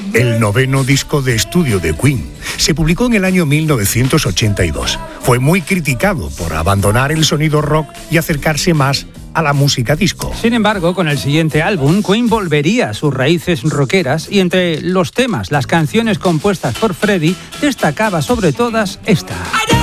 el noveno disco de estudio de Queen. Se publicó en el año 1982. Fue muy criticado por abandonar el sonido rock y acercarse más a la música disco. Sin embargo, con el siguiente álbum, Queen volvería a sus raíces rockeras y entre los temas, las canciones compuestas por Freddie, destacaba sobre todas esta.